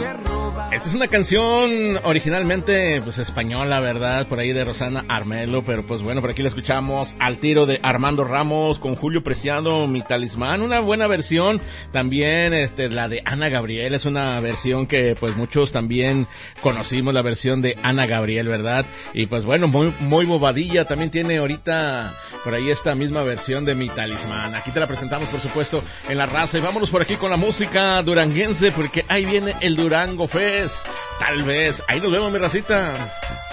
Esta es una canción originalmente pues española, ¿verdad? Por ahí de Rosana Armelo, pero pues bueno, por aquí la escuchamos al tiro de Armando Ramos con Julio Preciado, Mi Talismán, una buena versión. También la de Ana Gabriel es una versión que pues muchos también conocimos, la versión de Ana Gabriel, ¿verdad? Y pues bueno, muy bobadilla, también tiene ahorita por ahí esta misma versión de Mi Talismán. Aquí te la presentamos, por supuesto, en La Raza. Y vámonos por aquí con la música duranguense, porque ahí viene el Durango Fest. Tal vez. Ahí nos vemos, mi racita.